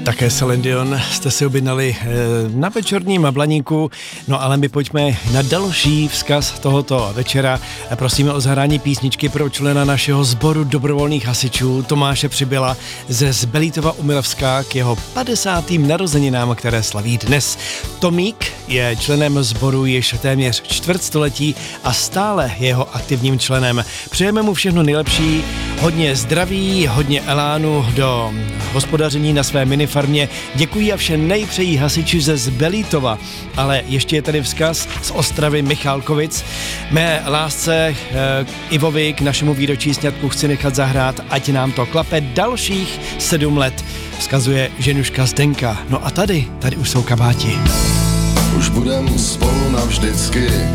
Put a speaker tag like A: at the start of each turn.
A: Také Celine Dion jste si objednali na večerním blaníku, no ale my pojďme na další vzkaz tohoto večera. Prosíme o zahrání písničky pro člena našeho sboru dobrovolných hasičů Tomáše Přibyla ze Zbelítova u Milovska k jeho 50. narozeninám, které slaví dnes. Tomík je členem sboru již téměř čtvrtstoletí a stále je jeho aktivním členem. Přejeme mu všechno nejlepší, hodně zdraví, hodně elánu do hospodaření na své minifarmě. Děkuji a vše nejpřejí hasiči ze Zbelítova. Ale ještě je tady vzkaz z Ostravy Michálkovic. Mé lásce Ivovi k našemu výročí sňatku chci nechat zahrát, ať nám to klape dalších 7 let. Vzkazuje ženuška Zdenka. No a tady už jsou kabáti.
B: Už budem spolu navždycky.